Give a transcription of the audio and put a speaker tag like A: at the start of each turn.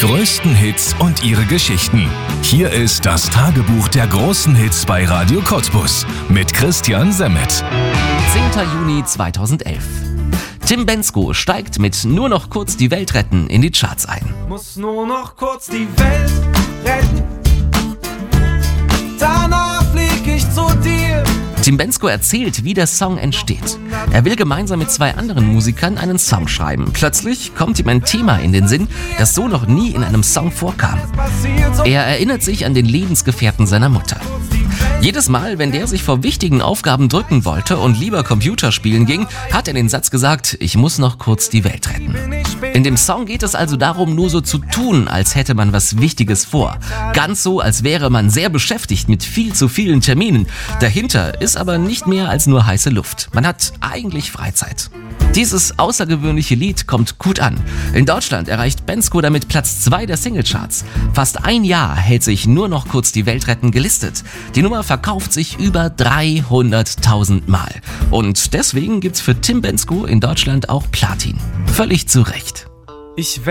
A: Die größten Hits und ihre Geschichten. Hier ist das Tagebuch der großen Hits bei Radio Cottbus mit Christian Semmet.
B: 10. Juni 2011. Tim Bendzko steigt mit Nur noch kurz die Welt retten in die Charts ein.
C: Muss nur noch kurz die Welt retten, danach flieg ich zu dir.
B: Tim Bendzko erzählt, wie der Song entsteht. Er will gemeinsam mit 2 anderen Musikern einen Song schreiben. Plötzlich kommt ihm ein Thema in den Sinn, das so noch nie in einem Song vorkam. Er erinnert sich an den Lebensgefährten seiner Mutter. Jedes Mal, wenn der sich vor wichtigen Aufgaben drücken wollte und lieber Computer spielen ging, hat er den Satz gesagt, ich muss noch kurz die Welt retten. In dem Song geht es also darum, nur so zu tun, als hätte man was Wichtiges vor. Ganz so, als wäre man sehr beschäftigt mit viel zu vielen Terminen. Dahinter ist aber nicht mehr als nur heiße Luft. Man hat eigentlich Freizeit. Dieses außergewöhnliche Lied kommt gut an. In Deutschland erreicht Bendzko damit Platz 2 der Singlecharts. Fast ein Jahr hält sich Nur noch kurz die Welt retten gelistet. Die Nummer verkauft sich über 300.000 Mal. Und deswegen gibt's für Tim Bendzko in Deutschland auch Platin. Völlig zu Recht.
C: Ich